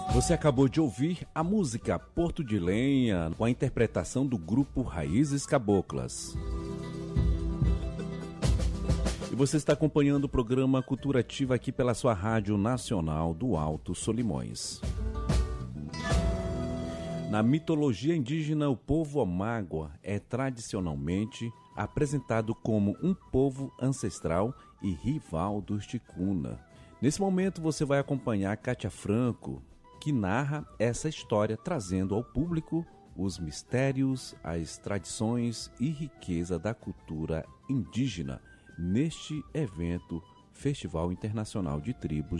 Você acabou de ouvir a música Porto de Lenha, com a interpretação do grupo Raízes Caboclas. E você está acompanhando o programa Cultura Ativa aqui pela sua Rádio Nacional do Alto Solimões. Na mitologia indígena, o povo Omágua é tradicionalmente apresentado como um povo ancestral e rival dos Ticuna. Nesse momento você vai acompanhar Kátia Franco, que narra essa história trazendo ao público os mistérios, as tradições e riqueza da cultura indígena neste evento Festival Internacional de Tribos